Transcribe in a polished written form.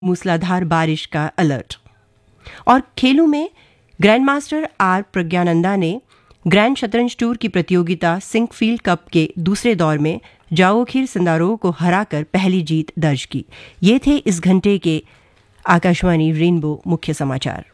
मूसलाधार बारिश का अलर्ट। और खेलों में ग्रैंड मास्टर आर प्रज्ञानंदा ने ग्रैंड शतरंज टूर की प्रतियोगिता सिंकफील्ड कप के दूसरे दौर में जाओखिर सिंदारोव को हराकर पहली जीत दर्ज की। ये थे इस घंटे के आकाशवाणी रेनबो मुख्य समाचार।